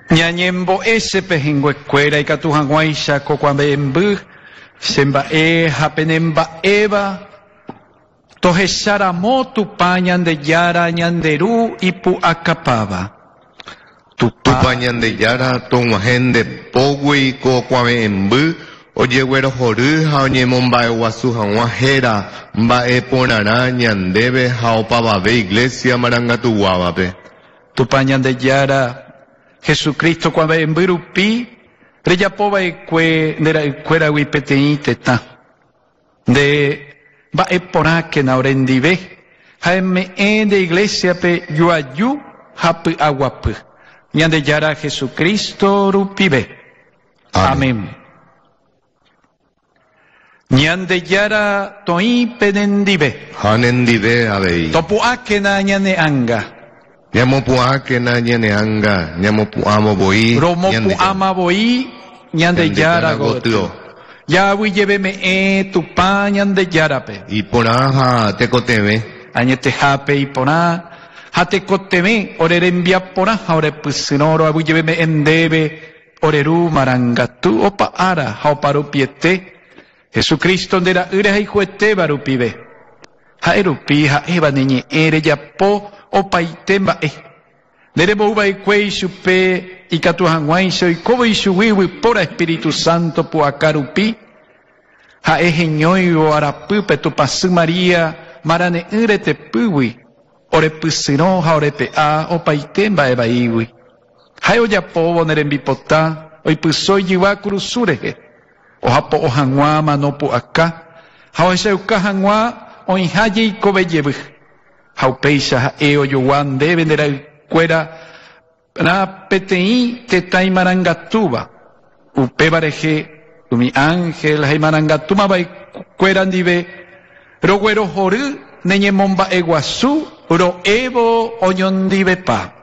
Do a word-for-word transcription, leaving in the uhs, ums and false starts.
Ñañembo ese pejinguecuera y catujanguaisha cocuambembu, semba e japenemba eva, tojesaramo tupañan de yara ñanderu y pu acapaba. Tupañan de yara tonguajen de pogui cocuambembu, oye güero joru jaoñemo mbae guasu janguajera, mbae ponara ñandebe jaopababe iglesia marangatuguabape. Tupañan de yara Jesucristo cuando en Birupi, reyapoba y cue, de cuera huipetei teta, de va e pora que na orendive, jaime en de iglesia pe yuayu, hapu aguapu, ñan de yara Jesucristo rupibe. Amén. Ñan de yara toi penendive. Hanendive abei. Topu akena ñane anga. Ñamo puá que na ñane anga, ñamo puamo boí, Romo puama boí, ñande yara gotu. Ya voy lléveme e tu pa ñande yarape. Y poraja te coteme. Añete jape y pona, jate coteme, orere envía pona, ore pusinoro, voy lléveme endebe, oreru marangatu, opa ara, jaoparu piete. Jesucristo ndera ure hijuete barupibe. Jaerupi, jaeba niñe ere ya po, opa itemba e. Nerebo uba e kwei supe y catujanguaiso y kobo y suwiwi pora Espíritu Santo puacarupi. Ha ejeñoi o arapu petu pasu María marane urete puwi. Ore pusino ha ore pe a opa itemba e baiwi. Ha oya pobo nerembipota oi pusoi yiwa kurusureje. O hapo o hangwa mano pu acá. Ha o ese uka hangwa o inhaye y kobe yebuj. Jaupeisa eo yuan de vender cuera na petei tetai marangatuba upe bareje umi ángel hay marangatuma bai cuera ndive roguero joru neñemomba eguasu ro evo oñondive pa